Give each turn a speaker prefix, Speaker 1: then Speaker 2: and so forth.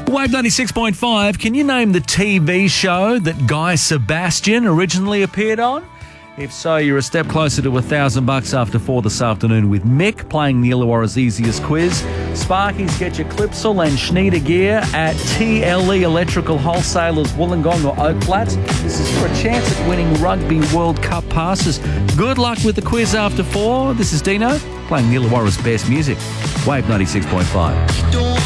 Speaker 1: Wave 96.5, can you name the TV show that Guy Sebastian originally appeared on? If so, you're a step closer to $1,000 after 4 this afternoon with Mick playing the Illawarra's easiest quiz. Sparkies, get your Clipsal and Schneider gear at TLE Electrical Wholesalers, Wollongong or Oak Flats. This is for a chance at winning Rugby World Cup passes. Good luck with the quiz after 4. This is Dino playing the Illawarra's best music. Wave 96.5.